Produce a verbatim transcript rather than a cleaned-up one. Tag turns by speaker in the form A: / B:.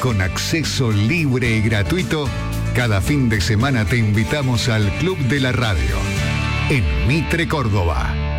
A: con acceso libre y gratuito, cada fin de semana te invitamos al Club de la Radio, en Mitre, Córdoba.